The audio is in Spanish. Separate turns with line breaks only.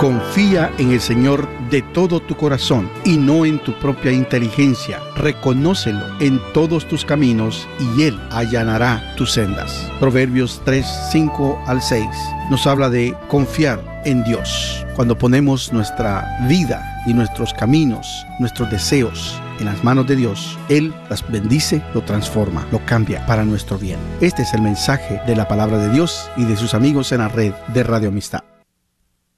Confía en el Señor de todo tu corazón y no en tu propia inteligencia. Reconócelo en todos tus caminos y Él allanará tus sendas. Proverbios 3, 5 al 6 nos habla de confiar en Dios. Cuando ponemos nuestra vida y nuestros caminos, nuestros deseos en las manos de Dios, Él las bendice, lo transforma, lo cambia para nuestro bien. Este es el mensaje de la palabra de Dios y de sus amigos en la red de Radio Amistad.